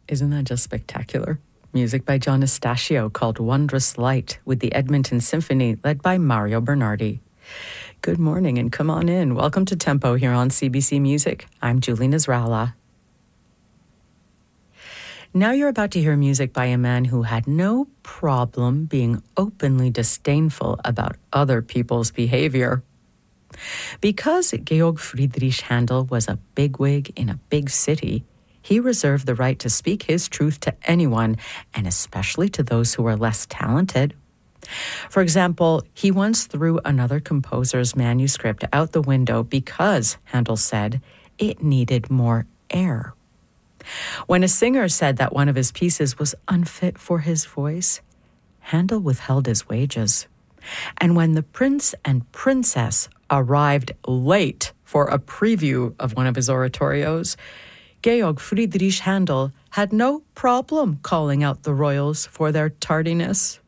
Isn't that just spectacular? Music by John Estacio called Wondrous Light with the Edmonton Symphony led by Mario Bernardi. Good morning and come on in. Welcome to Tempo here on CBC Music. I'm Julie Nasrallah. Now you're about to hear music by a man who had no problem being openly disdainful about other people's behavior. Because Georg Friedrich Handel was a bigwig in a big city, he reserved the right to speak his truth to anyone, and especially to those who were less talented. For example, he once threw another composer's manuscript out the window because, Handel said, it needed more air. When a singer said that one of his pieces was unfit for his voice, Handel withheld his wages. And when the prince and princess arrived late for a preview of one of his oratorios, Georg Friedrich Handel had no problem calling out the royals for their tardiness.